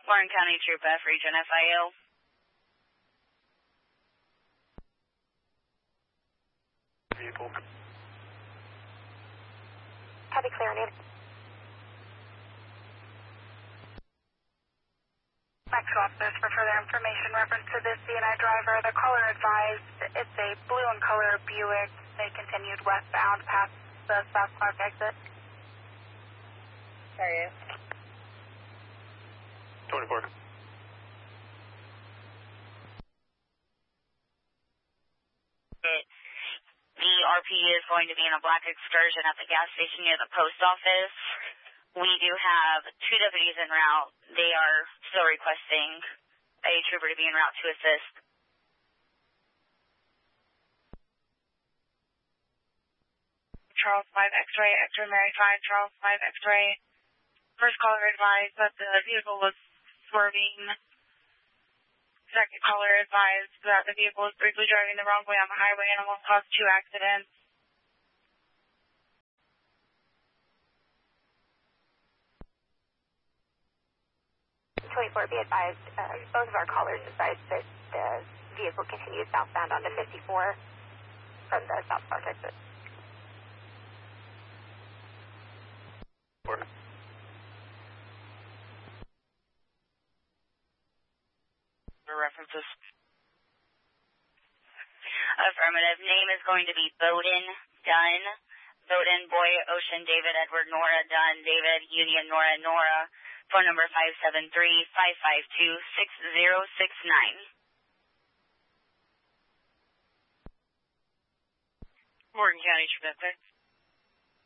Warren County Troop F, Region FIO. Vehicle. Heavy clear, name. Next officers, for further information reference to this CNI driver, the caller advised it's a blue and color Buick. They continued westbound past the South Clark exit. Sorry. 24. The RP is going to be in a black excursion at the gas station near the post office. We do have 2 deputies en route. They are still requesting a trooper to be en route to assist. Charles 5 X-ray, X-ray Mary 5, Charles 5 X-ray. First caller advised that the vehicle was swerving. Second caller advised that the vehicle was briefly driving the wrong way on the highway and almost caused 2 accidents. Be advised, both of our callers advised that the vehicle continues southbound onto 54 from the South Park exit. References. Affirmative. Name is going to be Bowden Dunn. Bowden, Boy, Ocean, David, Edward, Nora, Dunn, David, Union, Nora, Nora. Phone number 573-552-6069. Morgan County Troop F.